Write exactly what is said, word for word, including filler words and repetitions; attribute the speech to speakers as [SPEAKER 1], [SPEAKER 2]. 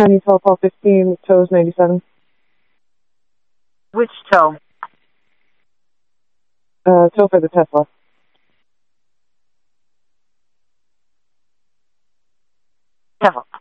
[SPEAKER 1] County, South Hall fifteen, toes ninety-seven.
[SPEAKER 2] Which toe?
[SPEAKER 1] Uh, toe for the Tesla.
[SPEAKER 2] Tesla.